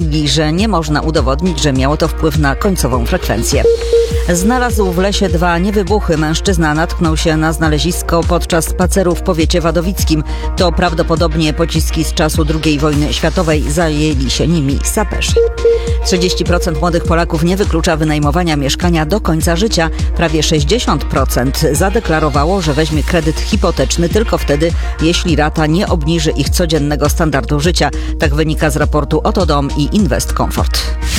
twierdzili, że nie można udowodnić, że miało to wpływ na końcową frekwencję. Znalazł w lesie 2 niewybuchy. Mężczyzna natknął się na znalezisko podczas spaceru w powiecie wadowickim. To prawdopodobnie pociski z czasu II wojny światowej. Zajęli się nimi saperzy. 30% młodych Polaków nie wyklucza wynajmowania mieszkania do końca życia. Prawie 60% zadeklarowało, że weźmie kredyt hipoteczny tylko wtedy, jeśli rata nie obniży ich codziennego standardu życia. Tak wynika z raportu Oto Dom i Invest Comfort.